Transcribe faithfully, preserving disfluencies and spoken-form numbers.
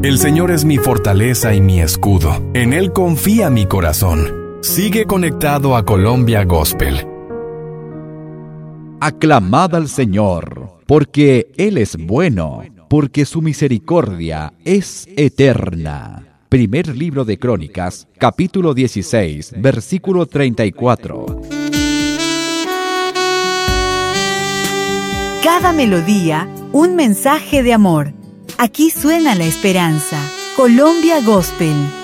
El Señor es mi fortaleza y mi escudo. En Él confía mi corazón. Sigue conectado a Colombia Gospel. Aclamad al Señor, porque Él es bueno, porque su misericordia es eterna. Primer libro de Crónicas, capítulo dieciséis, versículo treinta y cuatro. Cada melodía, un mensaje de amor. Aquí suena la esperanza. Colombia Gospel.